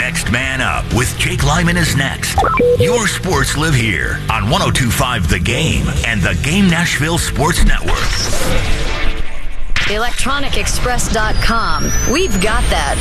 Next Man Up with Jake Lyman is next. Your sports live here on 102.5 The Game and the Game Nashville Sports Network. ElectronicExpress.com. We've got that.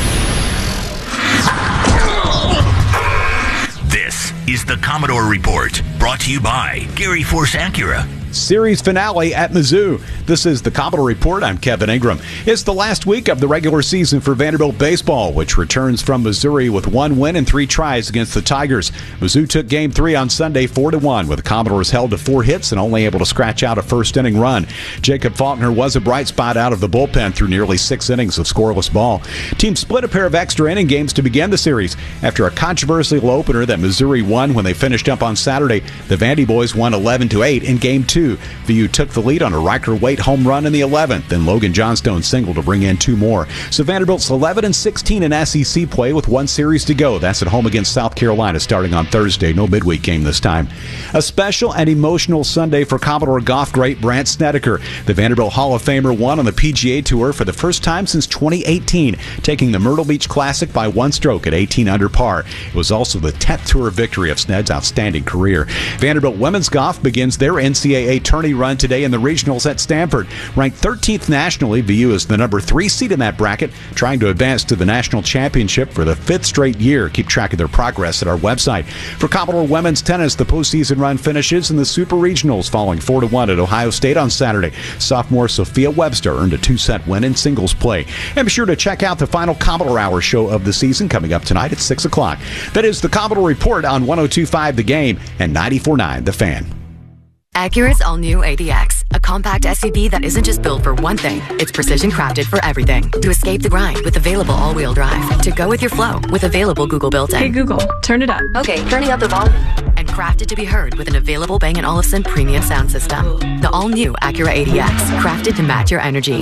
This is the Commodore Report, brought to you by Gary Force Acura. Series finale at Mizzou. This is the Commodore Report. I'm Kevin Ingram. It's the last week of the regular season for Vanderbilt baseball, which returns from Missouri with 1 win and 3 tries against the Tigers. Mizzou took Game 3 on Sunday 4-1, with the Commodores held to 4 hits and only able to scratch out a first-inning run. Jacob Faulkner was a bright spot out of the bullpen through nearly 6 innings of scoreless ball. Team split a pair of extra inning games to begin the series. After a controversial opener that Missouri won when they finished up on Saturday, the Vandy boys won 11-8 in Game 2. VU took the lead on a Riker Waite home run in the 11th, then Logan Johnstone singled to bring in 2 more. So Vanderbilt's 11-16 in SEC play with 1 series to go. That's at home against South Carolina starting on Thursday. No midweek game this time. A special and emotional Sunday for Commodore golf great Brandt Snedeker. The Vanderbilt Hall of Famer won on the PGA Tour for the first time since 2018, taking the Myrtle Beach Classic by 1 stroke at 18 under par. It was also the 10th tour victory of Sned's outstanding career. Vanderbilt women's golf begins their NCAA tourney run today in the regionals at Stanford. Ranked 13th nationally, VU is the number 3 seed in that bracket, trying to advance to the national championship for the 5th straight year. Keep track of their progress at our website. For Commodore women's tennis, the postseason run finishes in the Super Regionals, falling 4-1 at Ohio State on Saturday. Sophomore Sophia Webster earned a 2-set win in singles play. And be sure to check out the final Commodore Hour show of the season coming up tonight at 6 o'clock. That is the Commodore Report on 102.5 The Game and 94.9 The Fan. Acura's all-new ADX, a compact SUV that isn't just built for one thing. It's precision-crafted for everything. To escape the grind with available all-wheel drive. To go with your flow with available Google built-in. Hey Google, turn it up. Okay, turning up the volume. And crafted to be heard with an available Bang & Olufsen premium sound system. The all-new Acura ADX, crafted to match your energy.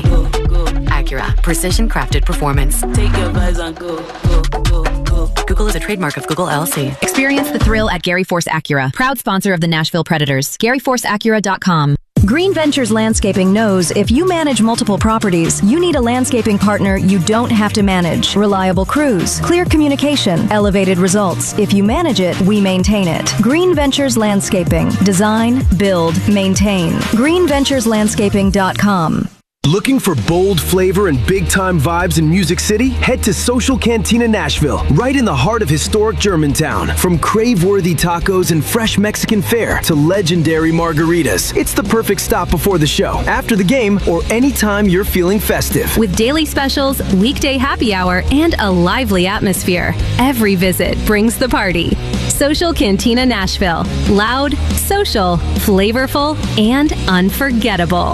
Acura, precision-crafted performance. Take your vibes and go, go, go, go. Google is a trademark of Google LLC. Experience the thrill at Gary Force Acura, proud sponsor of the Nashville Predators. GaryForceAcura.com. Green Ventures Landscaping knows if you manage multiple properties, you need a landscaping partner you don't have to manage. Reliable crews, clear communication, elevated results. If you manage it, we maintain it. Green Ventures Landscaping. Design, build, maintain. GreenVenturesLandscaping.com. Looking for bold flavor and big-time vibes in Music City? Head to Social Cantina Nashville, right in the heart of historic Germantown. From crave-worthy tacos and fresh Mexican fare to legendary margaritas, it's the perfect stop before the show, after the game, or anytime you're feeling festive. With daily specials, weekday happy hour, and a lively atmosphere, every visit brings the party. Social Cantina Nashville. Loud, social, flavorful, and unforgettable.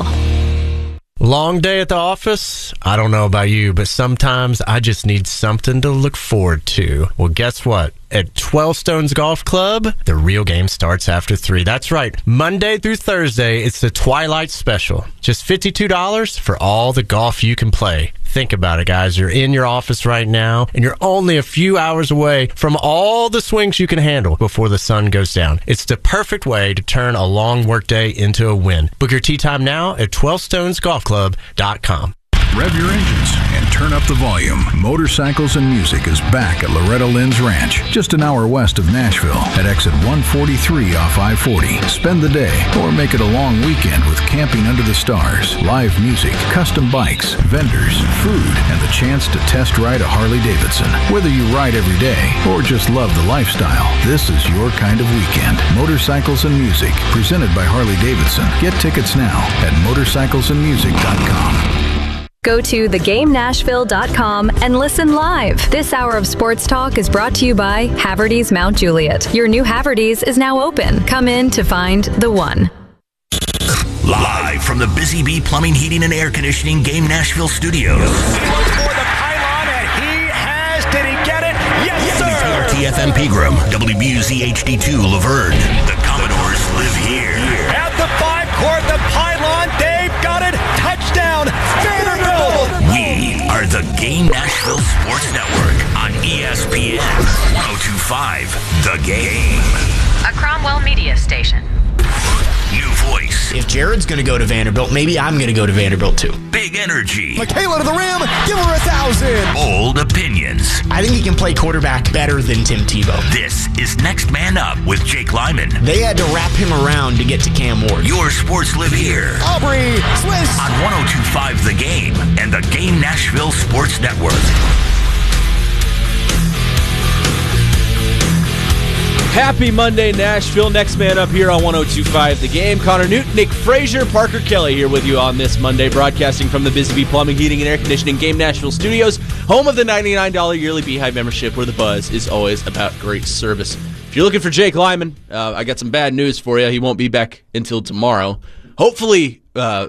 Long day at the office? I don't know about you, but sometimes I just need something to look forward to. Well, guess what? At 12 Stones Golf Club, the real game starts after 3. That's right. Monday through Thursday, it's the Twilight Special. Just $52 for all the golf you can play. Think about it, guys. You're in your office right now, and you're only a few hours away from all the swings you can handle before the sun goes down. It's the perfect way to turn a long workday into a win. Book your tee time now at 12stonesgolfclub.com. Rev your engines and turn up the volume. Motorcycles and Music is back at Loretta Lynn's Ranch, just an hour west of Nashville at exit 143 off I-40. Spend the day or make it a long weekend with camping under the stars, live music, custom bikes, vendors, food, and the chance to test ride a Harley-Davidson. Whether you ride every day or just love the lifestyle, this is your kind of weekend. Motorcycles and Music, presented by Harley-Davidson. Get tickets now at motorcyclesandmusic.com. Go to thegamenashville.com and listen live. This hour of sports talk is brought to you by Haverty's Mount Juliet. Your new Haverty's is now open. Come in to find the one. Live from the Busy Bee Plumbing, Heating, and Air Conditioning Game Nashville Studios. He looks for the pylon, and he has. Did he get it? Yes, sir. WRTF-FM Pegram, WBUZ HD2 Laverne. The Commodores live here. At the 5-court, the pylon. Dave got it. Touchdown. Vanderbilt. We are the Game Nashville Sports Network on ESPN 102.5 The Game. A Cromwell Media Station. New voice. If Jared's going to go to Vanderbilt, maybe I'm going to go to Vanderbilt too. Big energy. Michaela to the rim. Give her 1,000. Bold opinions. I think he can play quarterback better than Tim Tebow. This is Next Man Up with Jake Lyman. They had to wrap him around to get to Cam Ward. Your sports live here. Aubrey Swiss. On 102.5 The Game and the Game Nashville Sports Network. Happy Monday, Nashville. Next Man Up here on 102.5 The Game. Connor Newton, Nick Frazier, Parker Kelly here with you on this Monday, broadcasting from the Bisbee Plumbing, Heating, and Air Conditioning Game Nashville Studios, home of the $99 yearly Beehive membership, where the buzz is always about great service. If you're looking for Jake Lyman, I got some bad news for you. He won't be back until tomorrow. Hopefully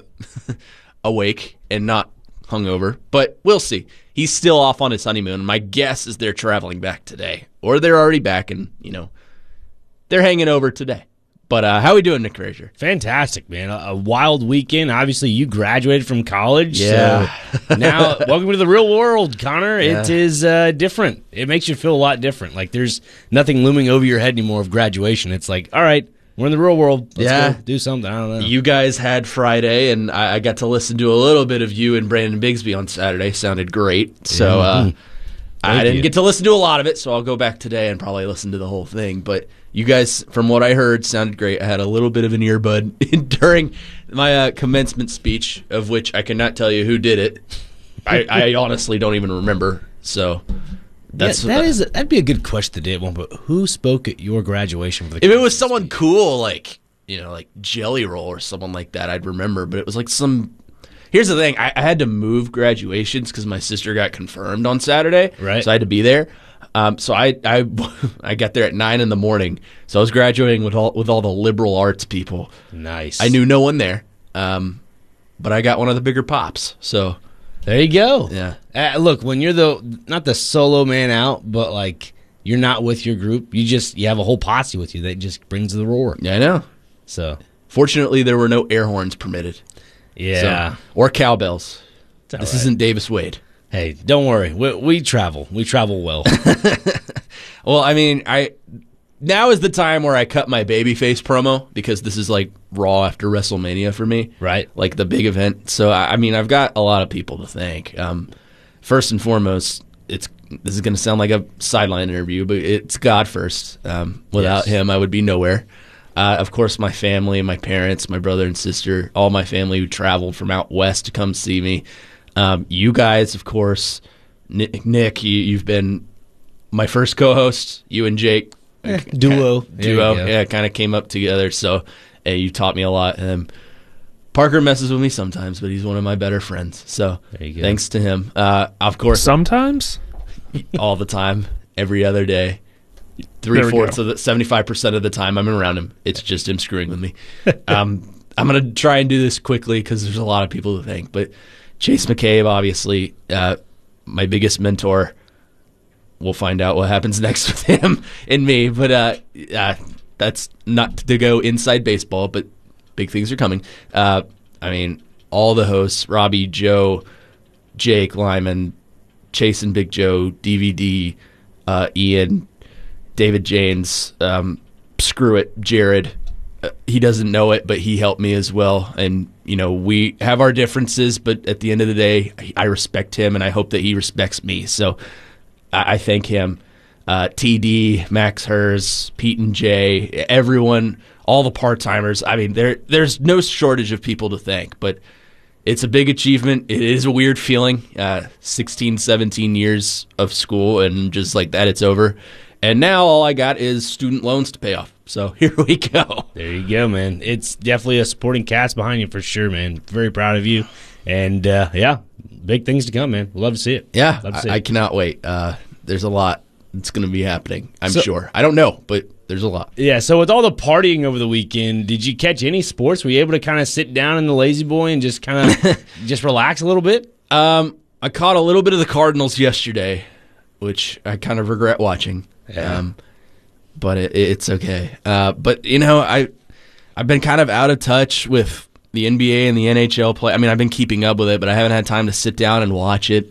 awake and not hungover, but we'll see. He's still off on his honeymoon. My guess is they're traveling back today, or they're already back and, they're hanging over today. But how are we doing, Nick Frazier? Fantastic, man. A wild weekend. Obviously, you graduated from college. Yeah. So now, welcome to the real world, Connor. Yeah. It is different. It makes you feel a lot different. Like, there's nothing looming over your head anymore of graduation. It's like, all right, we're in the real world. Let's go do something. I don't know. You guys had Friday, and I got to listen to a little bit of you and Brandon Bigsby on Saturday. Sounded great. So I didn't get to listen to a lot of it, so I'll go back today and probably listen to the whole thing. But you guys, from what I heard, sounded great. I had a little bit of an earbud during my commencement speech, of which I cannot tell you who did it. I honestly don't even remember. So that'd be a good question to do at one point. Who spoke at your graduation? If it was someone cool, like Jelly Roll or someone like that, I'd remember. But it was like some. Here's the thing: I had to move graduations because my sister got confirmed on Saturday, right? So I had to be there. So I got there at 9 in the morning. So I was graduating with all the liberal arts people. Nice. I knew no one there, but I got one of the bigger pops. So there you go. Yeah. Look, when you're not the solo man out, but like you're not with your group, you have a whole posse with you that just brings the roar. Yeah, I know. So fortunately, there were no air horns permitted. Yeah, or cowbells. This isn't Davis Wade. Hey, don't worry. We travel. We travel well. Well, I mean, now is the time where I cut my babyface promo because this is like Raw after WrestleMania for me. Right. Like the big event. So, I mean, I've got a lot of people to thank. First and foremost, this is going to sound like a sideline interview, but it's God first. Without him, I would be nowhere. Of course, my family, my parents, my brother and sister, all my family who traveled from out west to come see me. You guys, of course, Nick, you've been my first co-host. You and Jake, duo, kind of came up together. So, you taught me a lot. Parker messes with me sometimes, but he's one of my better friends. So, thanks to him. Of course, sometimes, all the time, every other day. 3/4 of the 75% of the time I'm around him, it's just him screwing with me. I'm going to try and do this quickly because there's a lot of people to thank, but Chase McCabe, obviously, my biggest mentor. We'll find out what happens next with him and me, but that's not to go inside baseball, but big things are coming. I mean, all the hosts, Robbie, Joe, Jake, Lyman, Chase and Big Joe, DVD, Ian, David Janes, screw it, Jared. He doesn't know it, but he helped me as well. And, we have our differences, but at the end of the day, I respect him, and I hope that he respects me. So I thank him. TD, Max Hers, Pete and Jay, everyone, all the part-timers. I mean, there's no shortage of people to thank, but it's a big achievement. It is a weird feeling. 16, 17 years of school, and just like that, it's over. And now all I got is student loans to pay off. So here we go. There you go, man. It's definitely a supporting cast behind you for sure, man. Very proud of you. And, big things to come, man. We'd love to see it. Yeah, I cannot wait. There's a lot that's going to be happening, I'm sure. I don't know, but there's a lot. Yeah, so with all the partying over the weekend, did you catch any sports? Were you able to kind of sit down in the lazy boy and just kind of just relax a little bit? I caught a little bit of the Cardinals yesterday, which I kind of regret watching. Yeah. But it's okay. But I've been kind of out of touch with the NBA and the NHL play. I mean, I've been keeping up with it, but I haven't had time to sit down and watch it.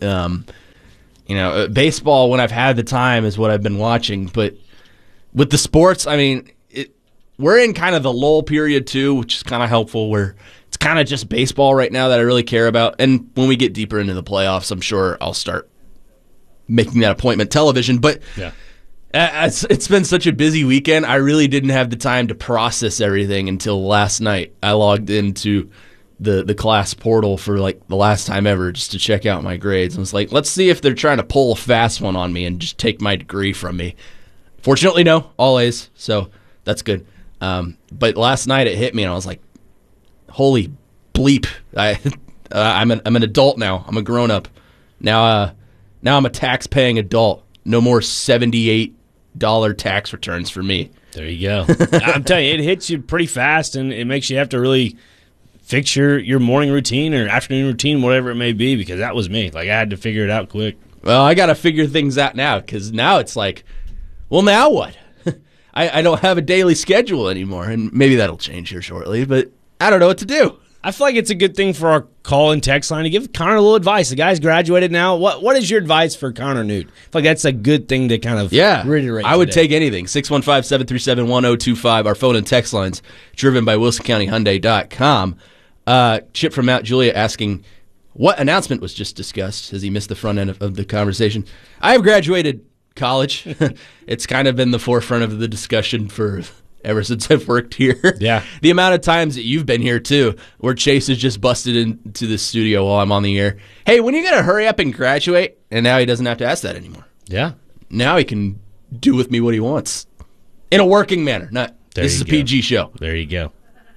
Baseball, when I've had the time, is what I've been watching. But with the sports, I mean, we're in kind of the lull period too, which is kind of helpful, where it's kind of just baseball right now that I really care about. And when we get deeper into the playoffs, I'm sure I'll start making that appointment television. But it's been such a busy weekend. I really didn't have the time to process everything until last night. I logged into the class portal for like the last time ever just to check out my grades. And was like, let's see if they're trying to pull a fast one on me and just take my degree from me. Fortunately, no, all A's, so that's good. But last night it hit me, and I was like, holy bleep. I'm an adult now. I'm a grown-up. Now I'm a tax-paying adult. No more $78 tax returns for me. There you go. I'm telling you, it hits you pretty fast, and it makes you have to really fix your morning routine or afternoon routine, whatever it may be, because that was me. Like, I had to figure it out quick. Well, I got to figure things out now, because now it's like, well, now what? I don't have a daily schedule anymore, and maybe that'll change here shortly, but I don't know what to do. I feel like it's a good thing for our call and text line to give Connor a little advice. The guy's graduated now. What is your advice for Connor Newt? I feel like that's a good thing to kind of reiterate. I would take anything. 615-737-1025. Our phone and text lines driven by WilsonCountyHyundai.com. Chip from Mount Juliet asking, what announcement was just discussed? Has he missed the front end of the conversation? I have graduated college. It's kind of been the forefront of the discussion for ever since I've worked here. Yeah. The amount of times that you've been here, too, where Chase has just busted into the studio while I'm on the air. Hey, when are you going to hurry up and graduate? And now he doesn't have to ask that anymore. Yeah. Now he can do with me what he wants. In a working manner. This is a PG show. There you go.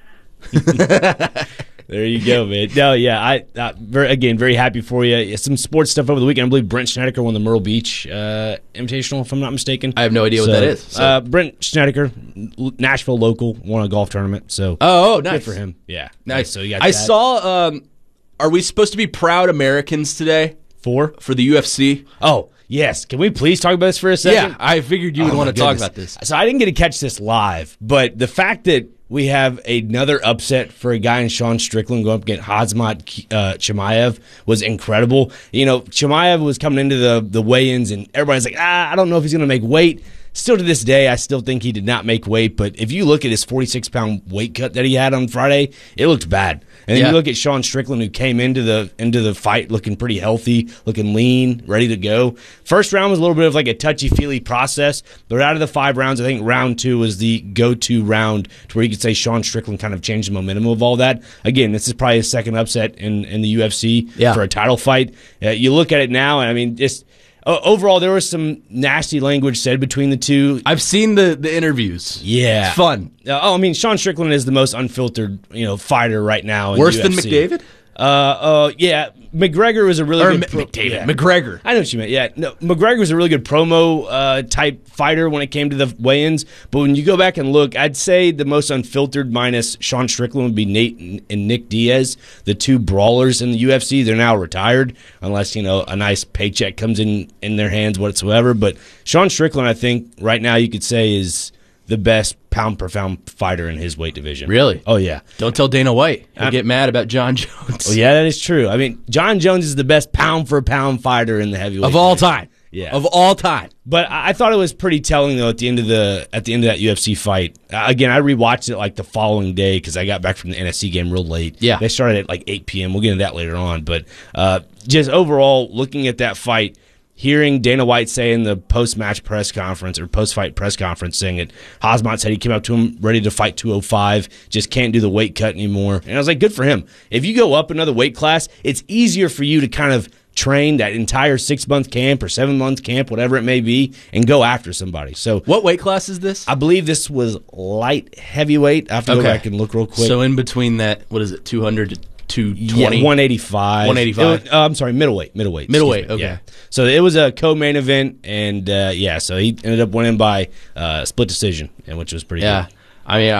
There you go, man. No, yeah, very happy for you. Some sports stuff over the weekend. I believe Brent Snedeker won the Myrtle Beach Invitational, if I'm not mistaken. I have no idea what that is. So. Brent Snedeker, Nashville local, won a golf tournament. So nice. Good for him. Yeah, nice. So you got I saw. Are we supposed to be proud Americans today for the UFC? Oh. Yes. Can we please talk about this for a second? Yeah, I figured you would want to talk about this. So I didn't get to catch this live, but the fact that we have another upset for a guy in Sean Strickland going up against Khamzat Chimaev was incredible. You know, Chimaev was coming into the weigh-ins, and everybody's like, I don't know if he's going to make weight. Still to this day, I still think he did not make weight, but if you look at his 46-pound weight cut that he had on Friday, it looked bad. And then you look at Sean Strickland, who came into the fight looking pretty healthy, looking lean, ready to go. First round was a little bit of like a touchy-feely process, but out of the 5 rounds, I think round 2 was the go-to round to where you could say Sean Strickland kind of changed the momentum of all that. Again, this is probably his second upset in the UFC for a title fight. You look at it now, and I mean, just overall, there was some nasty language said between the two. I've seen the interviews. Yeah, it's fun. I mean, Sean Strickland is the most unfiltered, fighter right now. Worse in than UFC. McDavid? Yeah. McGregor was a really good McGregor. I know what you meant. Yeah, no, McGregor was a really good promo type fighter when it came to the weigh-ins. But when you go back and look, I'd say the most unfiltered minus Sean Strickland would be Nate and Nick Diaz, the 2 brawlers in the UFC. They're now retired, unless a nice paycheck comes in their hands whatsoever. But Sean Strickland, I think right now you could say is the best pound-per-pound fighter in his weight division. Really? Oh, yeah. Don't tell Dana White. He'll get mad about John Jones. Well, yeah, that is true. I mean, John Jones is the best pound-for-pound fighter in the heavyweight of all division. time. Yeah, of all time. But I thought it was pretty telling though at the end of that UFC fight. Again, I rewatched it like the following day because I got back from the NSC game real late. Yeah, they started at like 8 p.m. We'll get into that later on. But just overall, looking at that fight, hearing Dana White say in the post-match press conference or post-fight press conference saying that Khamzat said he came up to him ready to fight 205, just can't do the weight cut anymore. And I was like, good for him. If you go up another weight class, it's easier for you to kind of train that entire 6-month camp or 7-month camp, whatever it may be, and go after somebody. So, what weight class is this? I believe this was light heavyweight. I have to go back and look real quick. So in between that, what is it, 200 to 220? Yeah, 185. 185. I'm sorry, middleweight. Middleweight, okay. Yeah. So it was a co-main event, and so he ended up winning by split decision, which was pretty good. I mean,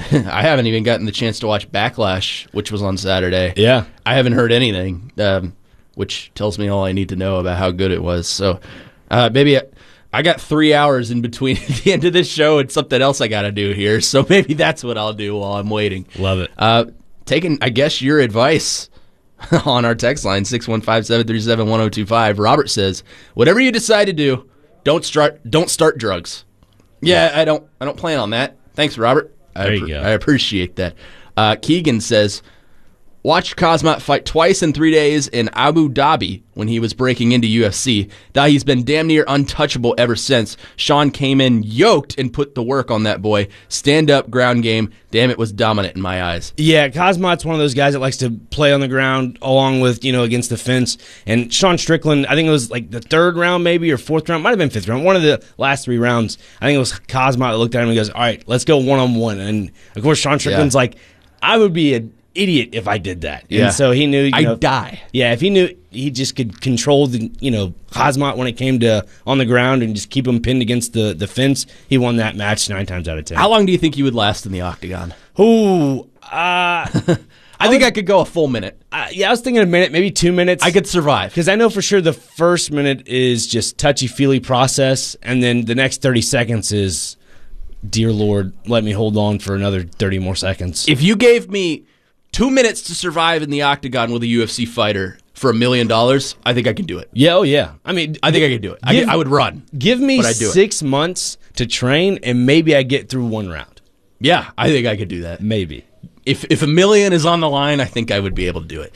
I haven't even gotten the chance to watch Backlash, which was on Saturday. Yeah. I haven't heard anything, which tells me all I need to know about how good it was. So maybe I got 3 hours in between the end of this show and something else I got to do here. So maybe that's what I'll do while I'm waiting. Love it. Taking, I guess, your advice on our text line, 615-737-1025. Robert says, whatever you decide to do, don't start drugs. Yeah, I don't plan on that. Thanks, Robert. There you go. I appreciate that. Keegan says, watched Khamzat fight twice in 3 days in Abu Dhabi when he was breaking into UFC. Thought he's been damn near untouchable ever since. Sean came in yoked and put the work on that boy. Stand-up ground game. Damn, it was dominant in my eyes. Yeah, Khamzat's one of those guys that likes to play on the ground along with, against the fence. And Sean Strickland, I think it was like the third round maybe or fourth round. Might have been fifth round. One of the last 3 rounds. I think it was Khamzat that looked at him and goes, all right, let's go one-on-one. And, of course, Sean Strickland's like, I would be an idiot if I did that. Yeah. And so he knew I'd die. Yeah, if he knew he just could control the Khamzat when it came to on the ground and just keep him pinned against the fence, he won that match 9 times out of 10. How long do you think you would last in the octagon? Ooh, I think I could go a full minute. I was thinking a minute, maybe 2 minutes. I could survive. Because I know for sure the first minute is just touchy-feely process, and then the next 30 seconds is, dear Lord, let me hold on for another 30 more seconds. If you gave me 2 minutes to survive in the octagon with a UFC fighter for $1 million, I think I can do it. Yeah, oh yeah. I mean, I think I could do it. I would run. Give me 6 months to train, and maybe I get through 1 round. Yeah, I think I could do that. Maybe. If $1 million is on the line, I think I would be able to do it.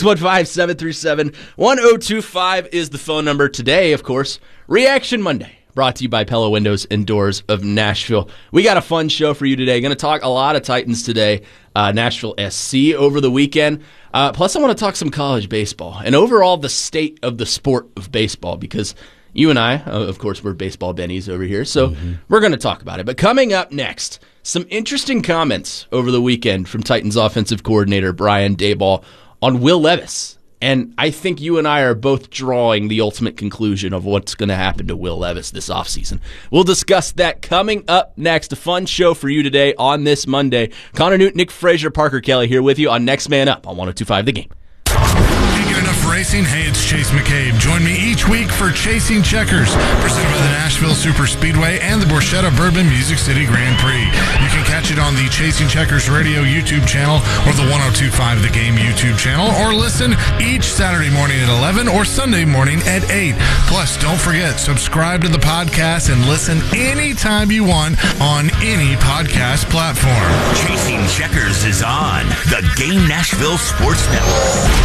615-737-1025 is the phone number. Today, of course, Reaction Monday. Brought to you by Pella Windows and Doors of Nashville. We got a fun show for you today. Going to talk a lot of Titans today. Nashville SC over the weekend. Plus, I want to talk some college baseball and overall the state of the sport of baseball because you and I, of course, we're baseball bennies over here. So we're going to talk about it. But coming up next, some interesting comments over the weekend from Titans offensive coordinator Brian Daboll on Will Levis. And I think you and I are both drawing the ultimate conclusion of what's going to happen to Will Levis this offseason. We'll discuss that coming up next. A fun show for you today on this Monday. Connor Newton, Nick Frazier, Parker Kelly here with you on Next Man Up on 102.5 The Game. Can't get enough racing? Hey, it's Chase McCabe. Join me each week for Chasing Checkers, presented by the Nashville Super Speedway and the Borchetta Bourbon Music City Grand Prix. You can catch it on the Chasing Checkers Radio YouTube channel or the 102.5 The Game YouTube channel, or listen each Saturday morning at 11 or Sunday morning at 8. Plus, don't forget, subscribe to the podcast and listen anytime you want on any podcast platform. Chasing Checkers is on the Game Nashville Sports Network.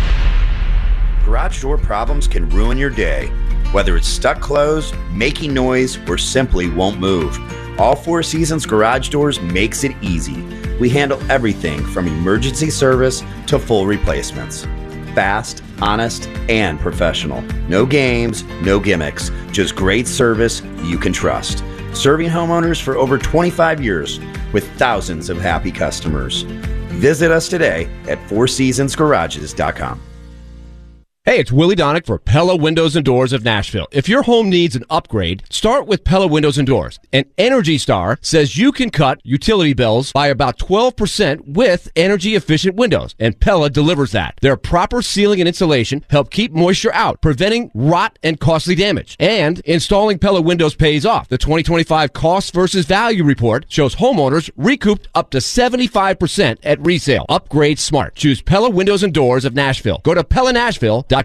Garage door problems can ruin your day. Whether it's stuck closed, making noise, or simply won't move, All Four Seasons Garage Doors makes it easy. We handle everything from emergency service to full replacements. Fast, honest, and professional. No games, no gimmicks, just great service you can trust. Serving homeowners for over 25 years with thousands of happy customers. Visit us today at fourseasonsgarages.com. Hey, it's Willie Donick for Pella Windows and Doors of Nashville. If your home needs an upgrade, start with Pella Windows and Doors. And Energy Star says you can cut utility bills by about 12% with energy-efficient windows, and Pella delivers that. Their proper sealing and insulation help keep moisture out, preventing rot and costly damage. And installing Pella windows pays off. The 2025 Cost versus Value Report shows homeowners recouped up to 75% at resale. Upgrade smart. Choose Pella Windows and Doors of Nashville. Go to PellaNashville.com.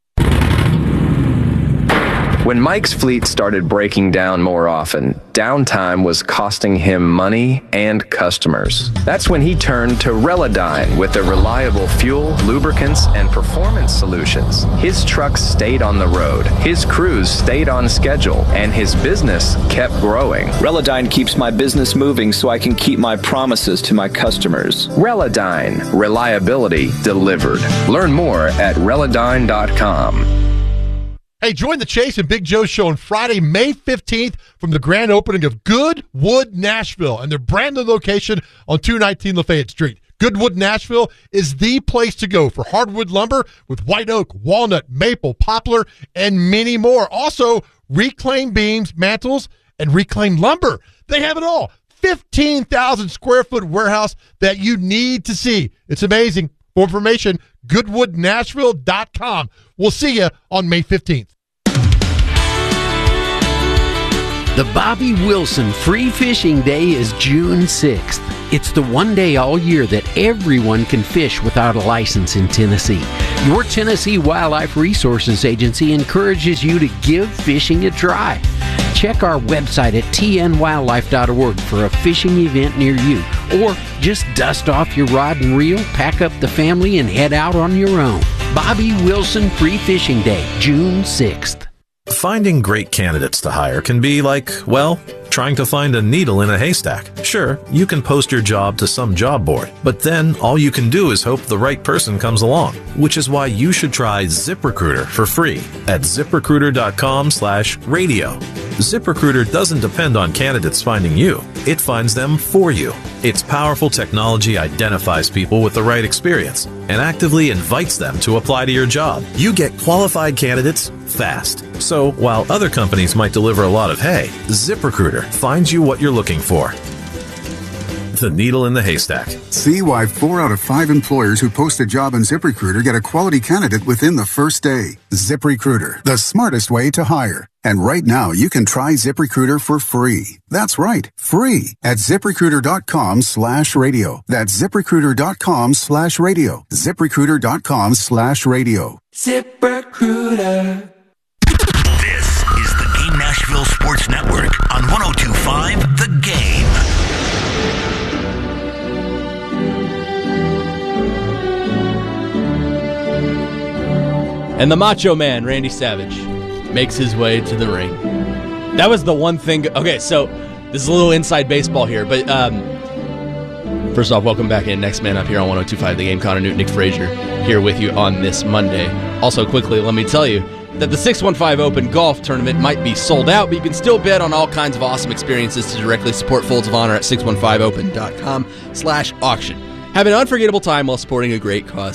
When Mike's fleet started breaking down more often, downtime was costing him money and customers. That's when he turned to Relodyne with their reliable fuel, lubricants, and performance solutions. His trucks stayed on the road, his crews stayed on schedule, and his business kept growing. Relodyne keeps my business moving so I can keep my promises to my customers. Relodyne, reliability delivered. Learn more at Relodyne.com. Hey, join the Chase and Big Joe show on Friday, May 15th from the grand opening of Goodwood Nashville and their brand new location on 219 Lafayette Street. Goodwood Nashville is the place to go for hardwood lumber with white oak, walnut, maple, poplar, and many more. Also, reclaimed beams, mantles, and reclaimed lumber. They have it all. 15,000 square foot warehouse that you need to see. It's amazing. For information, goodwoodnashville.com. We'll see you on May 15th. The Bobby Wilson Free Fishing Day is June 6th. It's the one day all year that everyone can fish without a license in Tennessee. Your Tennessee Wildlife Resources Agency encourages you to give fishing a try. Check our website at tnwildlife.org for a fishing event near you. Or just dust off your rod and reel, pack up the family, and head out on your own. Bobby Wilson Free Fishing Day, June 6th. Finding great candidates to hire can be like, well, trying to find a needle in a haystack. Sure, you can post your job to some job board, but then all you can do is hope the right person comes along, which is why you should try ZipRecruiter for free at ZipRecruiter.com/radio. ZipRecruiter doesn't depend on candidates finding you. It finds them for you. Its powerful technology identifies people with the right experience and actively invites them to apply to your job. You get qualified candidates fast. So while other companies might deliver a lot of hay, ZipRecruiter finds you what you're looking for. The needle in the haystack. See why 4 out of 5 employers who post a job on ZipRecruiter get a quality candidate within the first day. ZipRecruiter, the smartest way to hire. And right now, you can try ZipRecruiter for free. That's right, free at ZipRecruiter.com/radio. That's ZipRecruiter.com/radio. ZipRecruiter.com/radio. ZipRecruiter. This is the Game Nashville Sports Network on 102.5 The Game. And the Macho Man, Randy Savage, makes his way to the ring. That was the one thing. Okay, so this is a little inside baseball here, but first off, welcome back in. Next man up here on 102.5 The Game, Connor Newton, Nick Frazier, here with you on this Monday. Also, quickly, let me tell you that the 615 Open Golf Tournament might be sold out, but you can still bet on all kinds of awesome experiences to directly support Folds of Honor at 615open.com/auction. Have an unforgettable time while supporting a great cause.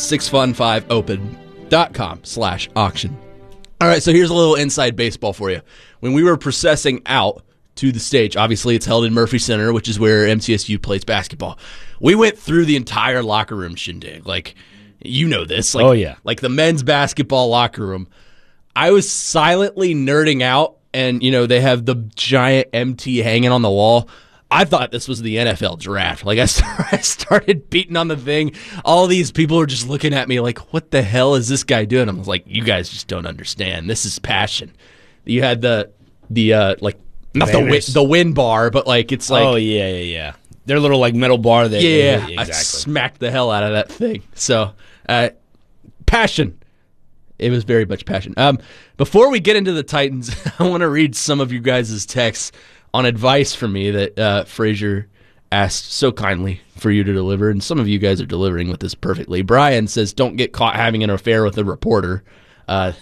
615open.com/auction. All right, so here's a little inside baseball for you. When we were processing out to the stage, obviously it's held in Murphy Center, which is where MTSU plays basketball. We went through the entire locker room shindig. Like, you know this. Like, oh, yeah. Like the men's basketball locker room. I was silently nerding out, and, you know, they have the giant MT hanging on the wall. I thought this was the NFL draft. Like, I started beating on the thing. All these people are just looking at me like, what the hell is this guy doing? I was like, you guys just don't understand. This is passion. You had the like, not the win bar, but like, it's like. Oh, yeah. Their little, like, metal bar. Exactly. I smacked the hell out of that thing. So, passion. It was very much passion. Before we get into the Titans, I want to read some of you guys' texts on advice from me that Frazier asked so kindly for you to deliver, and some of you guys are delivering with this perfectly. Brian says, don't get caught having an affair with a reporter. I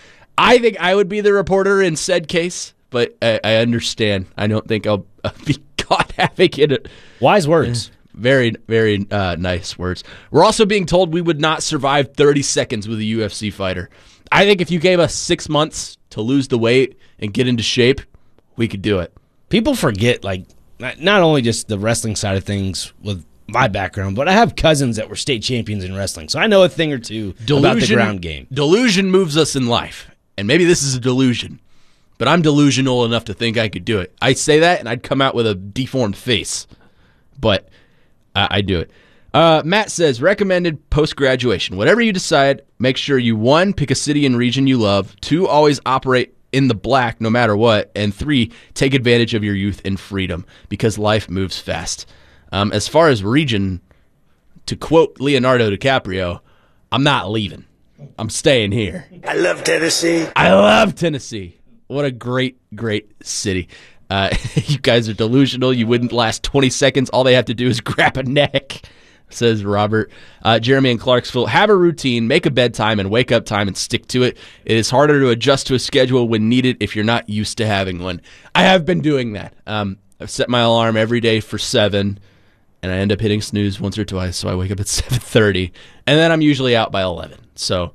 think I would be the reporter in said case, but I understand. I don't think I'll be caught having it. Wise words. Very, very nice words. We're also being told we would not survive 30 seconds with a UFC fighter. I think if you gave us 6 months to lose the weight and get into shape, we could do it. People forget, like, not only just the wrestling side of things with my background, but I have cousins that were state champions in wrestling, so I know a thing or two about the ground game. Delusion moves us in life, and maybe this is a delusion, but I'm delusional enough to think I could do it. I'd say that, and I'd come out with a deformed face, but I do it. Matt says, recommended post-graduation. Whatever you decide, make sure you, 1, pick a city and region you love, 2, always operate in the black no matter what, and 3, take advantage of your youth and freedom because life moves fast. As far as region, to quote Leonardo DiCaprio, I'm not leaving. I'm staying here. I love Tennessee. I love Tennessee. What a great, great city. You guys are delusional. You wouldn't last 20 seconds. All they have to do is grab a neck, says Robert. Jeremy in Clarksville, have a routine, make a bedtime and wake up time and stick to it. It is harder to adjust to a schedule when needed if you're not used to having one. I have been doing that. I've set my alarm every day for 7, and I end up hitting snooze once or twice, so I wake up at 7:30, and then I'm usually out by 11. So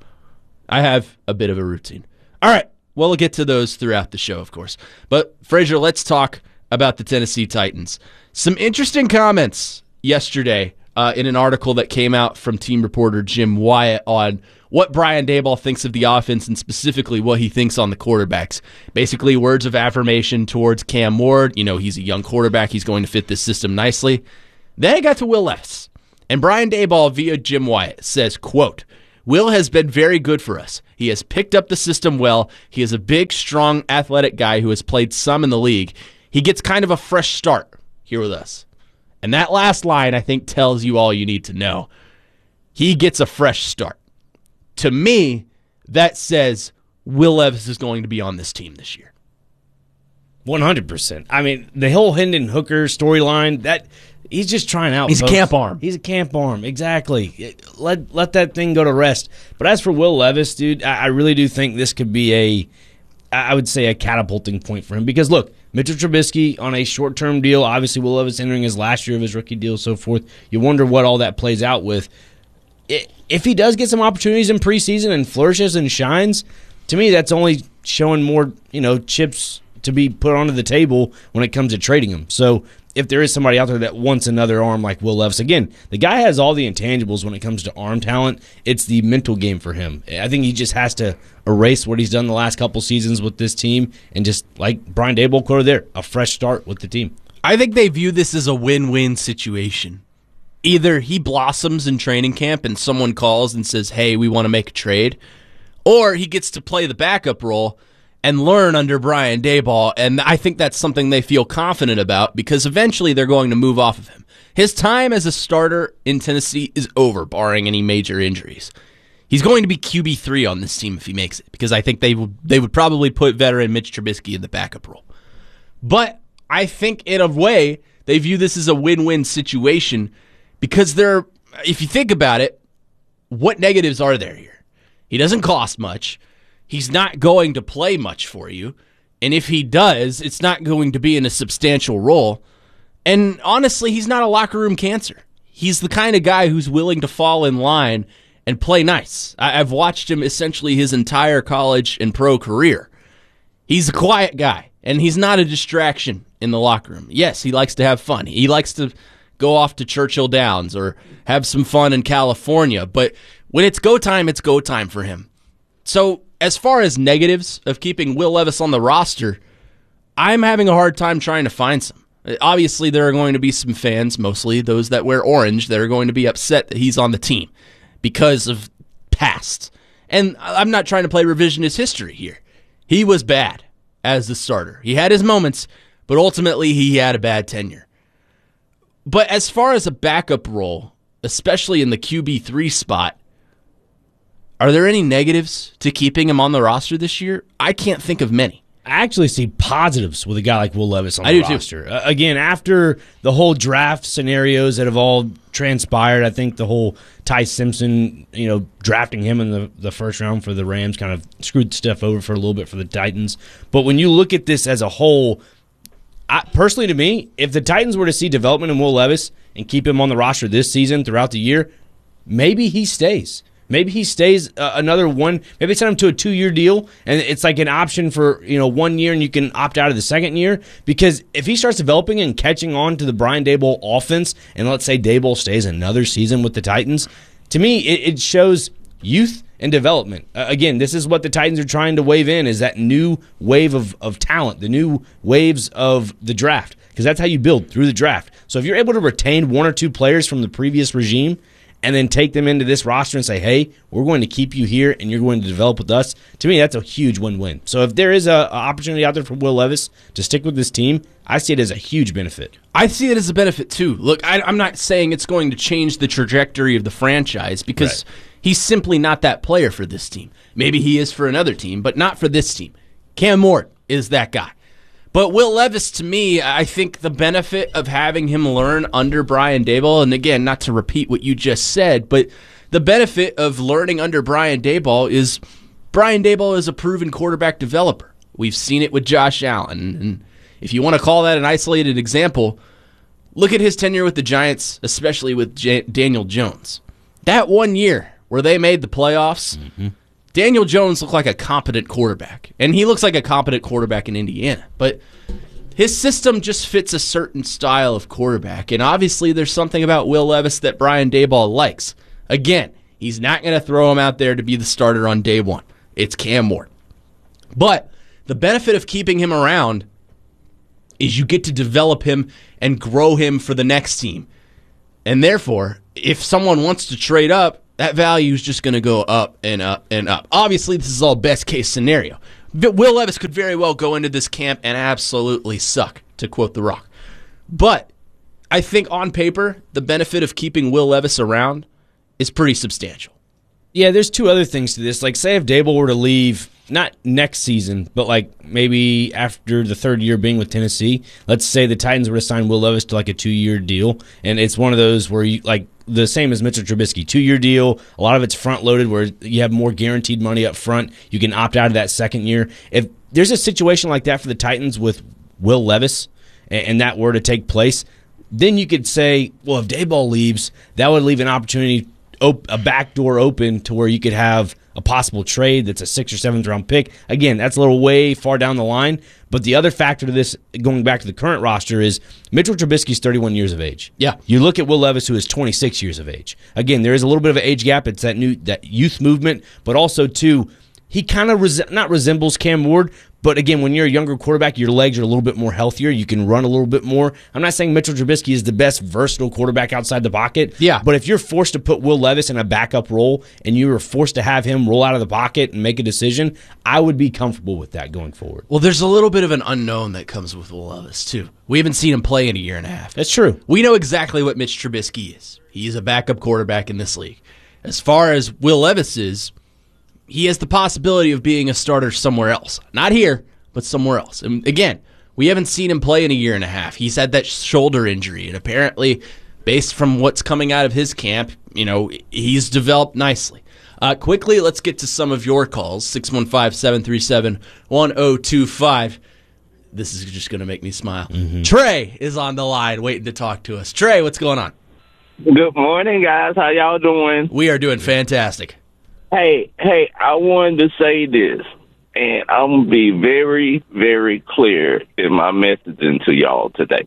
I have a bit of a routine. All right. Well, we'll get to those throughout the show, of course. But, Frazier, let's talk about the Tennessee Titans. Some interesting comments yesterday in an article that came out from team reporter Jim Wyatt on what Brian Daboll thinks of the offense and specifically what he thinks on the quarterbacks. Basically, words of affirmation towards Cam Ward. You know, he's a young quarterback. He's going to fit this system nicely. Then I got to Will Levis. And Brian Daboll, via Jim Wyatt, says, quote, Will has been very good for us. He has picked up the system well. He is a big, strong, athletic guy who has played some in the league. He gets kind of a fresh start here with us. And that last line, I think, tells you all you need to know. He gets a fresh start. To me, that says Will Levis is going to be on this team this year. 100%. I mean, the whole Hendon Hooker storyline, that he's just trying out. He's a camp arm. He's a camp arm, exactly. Let that thing go to rest. But as for Will Levis, dude, I really do think this could be I would say a catapulting point for him. Because, look, Mitchell Trubisky on a short-term deal, obviously Will Levis entering his last year of his rookie deal, so forth. You wonder what all that plays out with. If he does get some opportunities in preseason and flourishes and shines, to me that's only showing more, chips to be put onto the table when it comes to trading him. So if there is somebody out there that wants another arm like Will Levis, again, the guy has all the intangibles when it comes to arm talent. It's the mental game for him. I think he just has to erase what he's done the last couple seasons with this team and just, like Brian Daboll quoted there, a fresh start with the team. I think they view this as a win-win situation. Either he blossoms in training camp and someone calls and says, hey, we want to make a trade, or he gets to play the backup role and learn under Brian Daboll, and I think that's something they feel confident about because eventually they're going to move off of him. His time as a starter in Tennessee is over, barring any major injuries. He's going to be QB3 on this team if he makes it, because I think they would probably put veteran Mitch Trubisky in the backup role. But I think in a way they view this as a win-win situation because if you think about it, what negatives are there here? He doesn't cost much. He's not going to play much for you. And if he does, it's not going to be in a substantial role. And honestly, he's not a locker room cancer. He's the kind of guy who's willing to fall in line and play nice. I've watched him essentially his entire college and pro career. He's a quiet guy, and he's not a distraction in the locker room. Yes, he likes to have fun. He likes to go off to Churchill Downs or have some fun in California. But when it's go time for him. So as far as negatives of keeping Will Levis on the roster, I'm having a hard time trying to find some. Obviously, there are going to be some fans, mostly those that wear orange, that are going to be upset that he's on the team because of past. And I'm not trying to play revisionist history here. He was bad as the starter. He had his moments, but ultimately he had a bad tenure. But as far as a backup role, especially in the QB3 spot, are there any negatives to keeping him on the roster this year? I can't think of many. I actually see positives with a guy like Will Levis on the roster. Again, after the whole draft scenarios that have all transpired, I think the whole Ty Simpson, drafting him in the first round for the Rams kind of screwed stuff over for a little bit for the Titans. But when you look at this as a whole, personally to me, if the Titans were to see development in Will Levis and keep him on the roster this season throughout the year, maybe he stays. Maybe he stays another one. Maybe send him to a 2-year deal, and it's like an option for 1 year, and you can opt out of the second year. Because if he starts developing and catching on to the Brian Daboll offense, and let's say Daboll stays another season with the Titans, to me it shows youth and development. Again, this is what the Titans are trying to wave in, is that new wave of talent, the new waves of the draft, because that's how you build, through the draft. So if you're able to retain 1 or 2 players from the previous regime and then take them into this roster and say, hey, we're going to keep you here and you're going to develop with us, to me, that's a huge win-win. So if there is an opportunity out there for Will Levis to stick with this team, I see it as a huge benefit. I see it as a benefit, too. Look, I'm not saying it's going to change the trajectory of the franchise because he's simply not that player for this team. Maybe he is for another team, but not for this team. Cam Morton is that guy. But Will Levis, to me, I think the benefit of having him learn under Brian Daboll, and again, not to repeat what you just said, but the benefit of learning under Brian Daboll is Brian Daboll is a proven quarterback developer. We've seen it with Josh Allen. And if you want to call that an isolated example, look at his tenure with the Giants, especially with Daniel Jones. That 1 year where they made the playoffs, Daniel Jones looked like a competent quarterback, and he looks like a competent quarterback in Indiana. But his system just fits a certain style of quarterback, and obviously there's something about Will Levis that Brian Daboll likes. Again, he's not going to throw him out there to be the starter on day one. It's Cam Morton. But the benefit of keeping him around is you get to develop him and grow him for the next team. And therefore, if someone wants to trade up, that value is just going to go up and up and up. Obviously, this is all best case scenario. Will Levis could very well go into this camp and absolutely suck, to quote The Rock. But I think on paper, the benefit of keeping Will Levis around is pretty substantial. Yeah, there's two other things to this. Like, say if Daboll were to leave, not next season, but like maybe after the third year being with Tennessee, let's say the Titans were to sign Will Levis to like a 2-year deal, and it's one of those where you like the same as Mitchell Trubisky, 2-year deal. A lot of it's front loaded where you have more guaranteed money up front. You can opt out of that second year. If there's a situation like that for the Titans with Will Levis, and that were to take place, then you could say, well, if Daboll leaves, that would leave an opportunity, a back door open to where you could have a possible trade that's a 6th or 7th round pick. Again, that's a little way far down the line. But the other factor to this, going back to the current roster, is Mitchell Trubisky's 31 years of age. Yeah. You look at Will Levis, who is 26 years of age. Again, there is a little bit of an age gap. It's that youth movement, but also, too, he kind of not resembles Cam Ward, but again, when you're a younger quarterback, your legs are a little bit more healthier. You can run a little bit more. I'm not saying Mitchell Trubisky is the best versatile quarterback outside the pocket. Yeah. But if you're forced to put Will Levis in a backup role and you were forced to have him roll out of the pocket and make a decision, I would be comfortable with that going forward. Well, there's a little bit of an unknown that comes with Will Levis, too. We haven't seen him play in a year and a half. That's true. We know exactly what Mitch Trubisky is. He's a backup quarterback in this league. As far as Will Levis is, he has the possibility of being a starter somewhere else. Not here, but somewhere else. And again, we haven't seen him play in a year and a half. He's had that shoulder injury, and apparently, based from what's coming out of his camp, he's developed nicely. Quickly, let's get to some of your calls. 615-737-1025. This is just going to make me smile. Mm-hmm. Trey is on the line waiting to talk to us. Trey, what's going on? Good morning, guys. How y'all doing? We are doing fantastic. Hey, I wanted to say this, and I'm going to be very, very clear in my messaging to y'all today.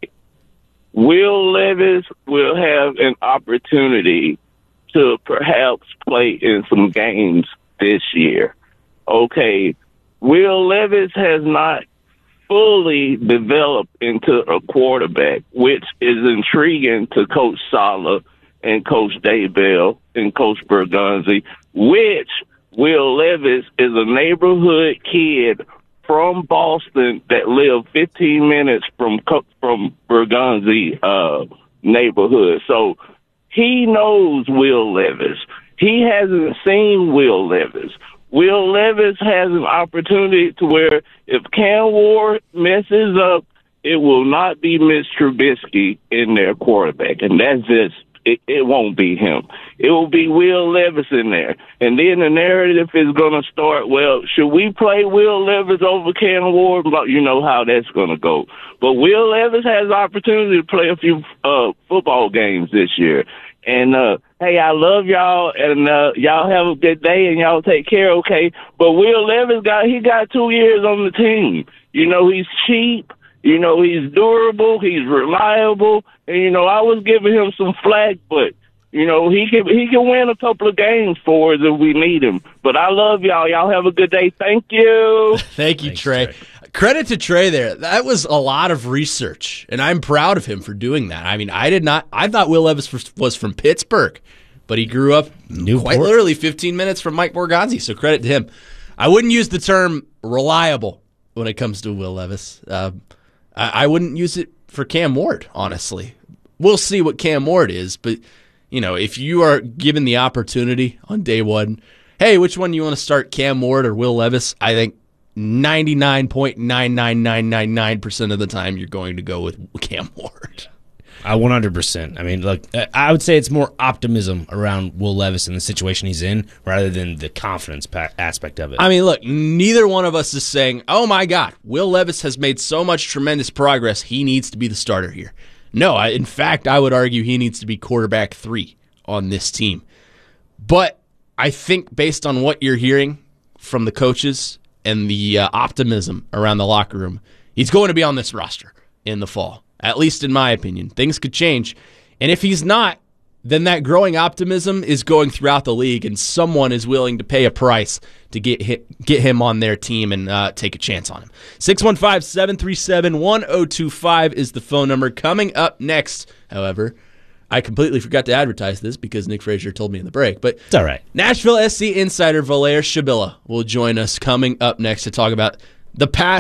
Will Levis will have an opportunity to perhaps play in some games this year. Okay, Will Levis has not fully developed into a quarterback, which is intriguing to Coach Saleh and Coach Daybell and Coach Bergonzi, which Will Levis is a neighborhood kid from Boston that lived 15 minutes from Bergonzi neighborhood. So he knows Will Levis. He hasn't seen Will Levis. Will Levis has an opportunity to where if Cam Ward messes up, it will not be Mitch Trubisky in their quarterback. And that's just, it won't be him. It will be Will Levis in there. And then the narrative is going to start, well, should we play Will Levis over Cam Ward? You know how that's going to go. But Will Levis has the opportunity to play a few football games this year. And, hey, I love y'all, and y'all have a good day, and y'all take care, okay? But Will Levis got 2 years on the team. He's cheap. He's durable. He's reliable. And, I was giving him some flack, but, he can win a couple of games for us if we need him. But I love y'all. Y'all have a good day. Thank you. Thanks, Trey. Credit to Trey there. That was a lot of research, and I'm proud of him for doing that. I mean, I thought Will Levis was from Pittsburgh, but he grew up quite literally 15 minutes from Mike Borgonzi, so credit to him. I wouldn't use the term reliable when it comes to Will Levis. I wouldn't use it for Cam Ward, honestly. We'll see what Cam Ward is, but if you are given the opportunity on day one, hey, which one do you want to start, Cam Ward or Will Levis? I think 99.99999% of the time you're going to go with Cam Ward. 100%. I mean, look, I would say it's more optimism around Will Levis and the situation he's in rather than the confidence aspect of it. I mean, look, neither one of us is saying, oh my God, Will Levis has made so much tremendous progress, he needs to be the starter here. No, in fact, I would argue he needs to be quarterback 3 on this team. But I think based on what you're hearing from the coaches and the optimism around the locker room, he's going to be on this roster in the fall, at least in my opinion. Things could change. And if he's not, then that growing optimism is going throughout the league, and someone is willing to pay a price to get him on their team and take a chance on him. 615-737-1025 is the phone number. Coming up next, however, I completely forgot to advertise this because Nick Frazier told me in the break, but it's all right. Nashville SC insider Valair Shabila will join us coming up next to talk about the past